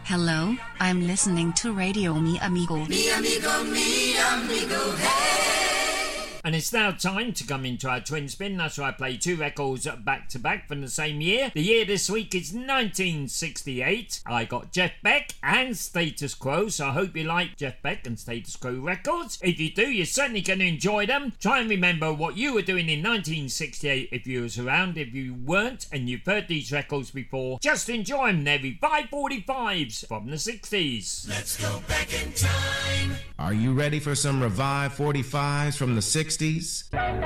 Hello, I'm listening to Radio Mi Amigo. Mi amigo, hey! And it's now time to come into our twin spin. That's where I play two records back to back from the same year. The year this week is 1968. I got Jeff Beck and Status Quo, so I hope you like Jeff Beck and Status Quo records. If you do, you're certainly going to enjoy them. Try and remember what you were doing in 1968 if you was around. If you weren't and you've heard these records before, just enjoy them. They're Revive 45s from the 60s. Let's go back in time. Are you ready for some Revive 45s from the 60s?